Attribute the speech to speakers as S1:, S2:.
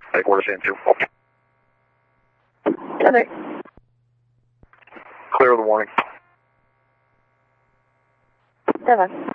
S1: Headquarters into.
S2: Together.
S1: Clear of the warning.
S2: 7.